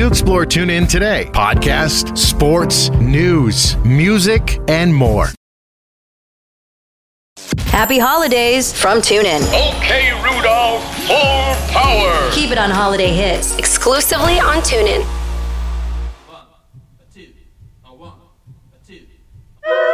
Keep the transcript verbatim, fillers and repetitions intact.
you explore TuneIn today. Podcasts, sports, news, music, and more. Happy holidays from TuneIn. Okay, Rudolph, more power. Keep it on Holiday Hits. Exclusively on TuneIn.